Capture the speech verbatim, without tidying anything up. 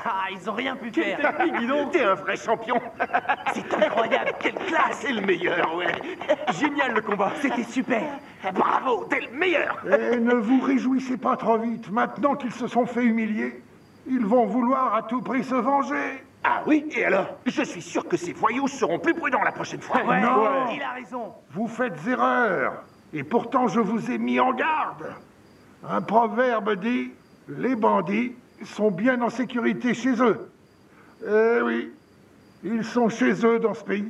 Ah, ils ont rien pu faire. Dis donc, t'es un vrai champion. C'est incroyable, quelle classe. C'est le meilleur, ouais. Génial le combat, c'était super. Bravo, t'es le meilleur. Et ne vous réjouissez pas trop vite. Maintenant qu'ils se sont fait humilier, ils vont vouloir à tout prix se venger. Ah oui, et alors? Je suis sûr que ces voyous seront plus prudents la prochaine fois. Ouais, Non. ouais, il a raison. Vous faites erreur. Et pourtant, je vous ai mis en garde. Un proverbe dit, les bandits sont bien en sécurité chez eux. Eh oui, ils sont chez eux dans ce pays.